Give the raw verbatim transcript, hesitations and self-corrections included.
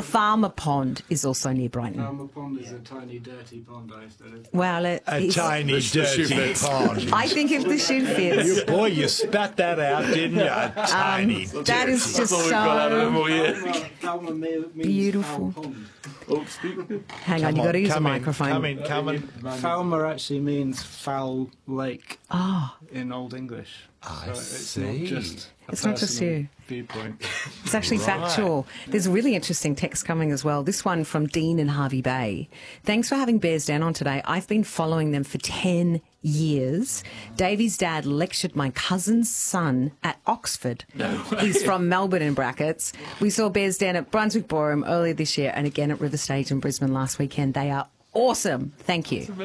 Farmer Pond is also near Brighton. Farmer Pond is a tiny, dirty pond I used to live. Well, it, A it's, tiny, The shoe dirty fits. pond. I think if the shoe fits. You, boy, you spat that out, didn't you? Tiny, Um, that is just That's all we've got out of him so all year. Falmer, Falmer me- means beautiful. foul pond. Oh, speak. Hang on, Come you've got to use a come in, microphone. Come in, come in. Falmer actually means foul lake Ah, in Old English. I so it's see. not just a It's not just personal you. viewpoint. it's actually Right. factual. There's a really interesting text coming as well. This one from Dean in Harvey Bay. Thanks for having Bears Down on today. I've been following them for ten years. Davey's dad lectured my cousin's son at Oxford. He's from Melbourne in brackets. We saw Bears Down at Brunswick Ballroom earlier this year and again at River Stage in Brisbane last weekend. They are awesome. Thank you.